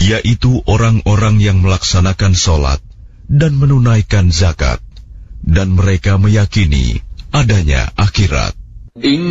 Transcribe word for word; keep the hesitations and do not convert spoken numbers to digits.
yaitu orang-orang yang melaksanakan sholat dan menunaikan zakat, dan mereka meyakini adanya akhirat.